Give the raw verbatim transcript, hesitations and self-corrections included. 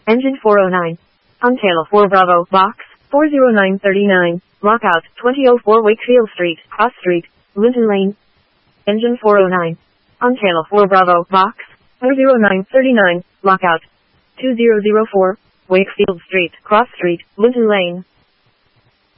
Engine four oh nine. Untail four Bravo, box, four oh nine thirty-nine, lockout, twenty oh four Wakefield Street, Cross Street, Linton Lane. Engine four oh nine. Untail four Bravo, box, four oh nine thirty-nine, lockout, two thousand four, Wakefield Street, Cross Street, Linton Lane.